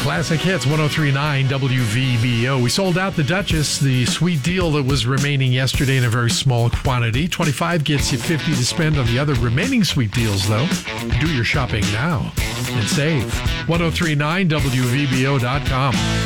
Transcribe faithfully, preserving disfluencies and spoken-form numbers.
Classic Hits, one oh three point nine W V B O. We sold out the Duchess, the sweet deal that was remaining yesterday in a very small quantity. twenty-five gets you fifty to spend on the other remaining sweet deals, though. Do your shopping now and save. ten thirty-nine W V B O dot com.